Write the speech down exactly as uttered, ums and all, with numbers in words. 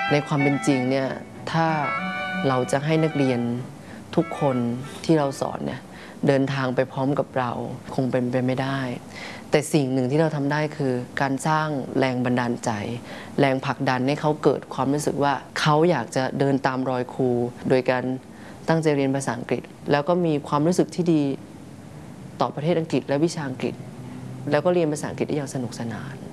ในความเป็นจริงเนี่ยถ้าเราจะให้นักเรียนทุกคนที่เราสอนเนี่ยเดินทางไปพร้อมกับเราคงเป็นไปไม่ได้แต่สิ่งหนึ่งที่เราทำได้คือการสร้างแรงบันดาลใจแรงผลักดันให้เขาเกิดความรู้สึกว่าเขาอยากจะเดินตามรอยครูโดยการตั้งใจเรียนภาษาอังกฤษแล้วก็มีความรู้สึกที่ดีต่อประเทศอังกฤษและวิชาอังกฤษแล้วก็เรียนภาษาอังกฤษได้อย่างสนุกสนาน